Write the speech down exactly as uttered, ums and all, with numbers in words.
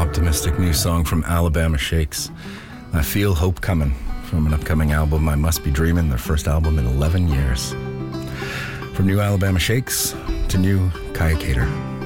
optimistic new song from Alabama Shakes. I Feel Hope Coming, from an upcoming album, I Must Be Dreamin', their first album in eleven years. From new Alabama Shakes to new Kaya Cater.